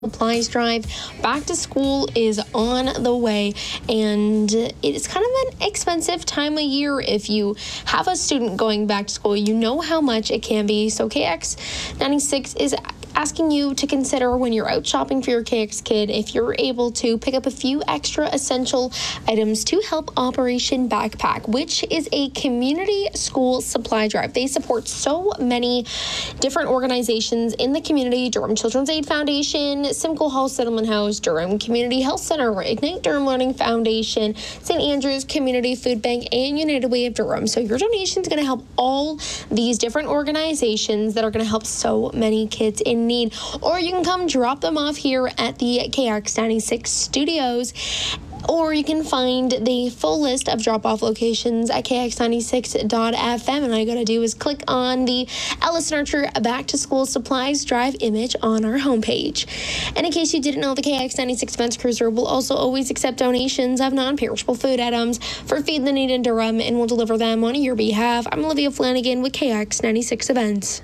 Supplies drive. Back to school is on the way, and it's kind of an expensive time of year if you have a student going back to school. You know how much it can be. So KX 96 is asking you to consider when you're out shopping for your KX kid if you're able to pick up a few extra essential items to help Operation Backpack, which is a community school supply drive. They support so many different organizations in the community: Durham Children's Aid Foundation, Simcoe Hall Settlement House, Durham Community Health Center, Ignite Durham Learning Foundation, St. Andrews Community Food Bank, and United Way of Durham. So your donation is going to help all these different organizations that are going to help so many kids in need. Or you can come drop them off here at the KX 96 studios, or you can find the full list of drop-off locations at kx96.fm, and all you gotta do is click on the Ellis & Archer Back to School Supplies Drive image on our homepage. And in case you didn't know, the KX96 Events Cruiser will also always accept donations of non-perishable food items for Feed the Need in Durham, and will deliver them on your behalf. I'm Olivia Flanagan with KX96 Events.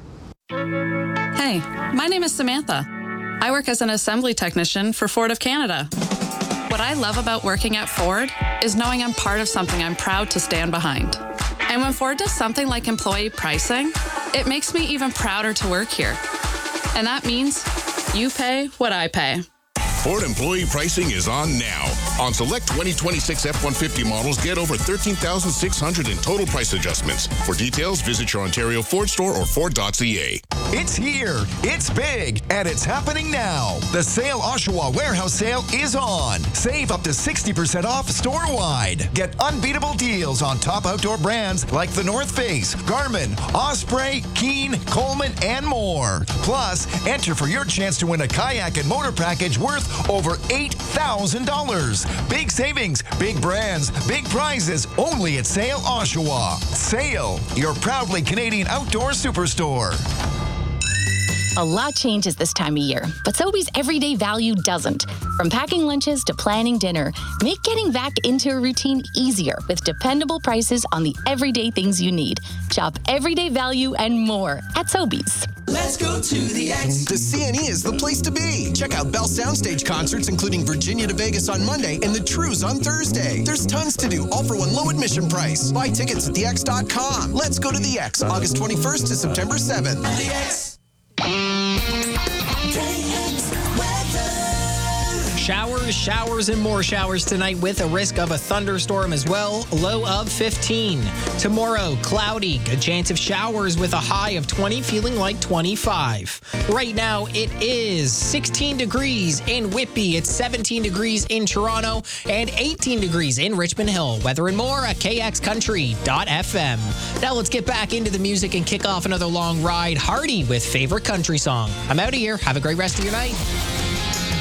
Hey, my name is Samantha. I work as an assembly technician for Ford of Canada. What I love about working at Ford is knowing I'm part of something I'm proud to stand behind. And when Ford does something like employee pricing, it makes me even prouder to work here. And that means you pay what I pay. Ford employee pricing is on now. On select 2026 F-150 models, get over $13,600 in total price adjustments. For details, visit your Ontario Ford store or Ford.ca. It's here, it's big, and it's happening now. The Sale Oshawa Warehouse Sale is on. Save up to 60% off store-wide. Get unbeatable deals on top outdoor brands like the North Face, Garmin, Osprey, Keen, Coleman, and more. Plus, enter for your chance to win a kayak and motor package worth over $8,000. Big savings, big brands, big prizes, only at Sale Oshawa. Sale, your proudly Canadian outdoor superstore. A lot changes this time of year, but Sobeys everyday value doesn't. From packing lunches to planning dinner, make getting back into a routine easier with dependable prices on the everyday things you need. Shop everyday value and more at Sobeys. Let's go to the X. The CNE is the place to be. Check out Bell Soundstage concerts, including Virginia to Vegas on Monday and The Trues on Thursday. There's tons to do, all for one low admission price. Buy tickets at thex.com. Let's go to the X, August 21st to September 7th. The X. Showers, and more showers tonight with a risk of a thunderstorm as well. Low of 15. Tomorrow, cloudy. Good chance of showers with a high of 20, feeling like 25. Right now, it is 16 degrees in Whitby. It's 17 degrees in Toronto and 18 degrees in Richmond Hill. Weather and more at kxcountry.fm. Now let's get back into the music and kick off another long ride. Hardy with Favorite Country Song. I'm out of here. Have a great rest of your night.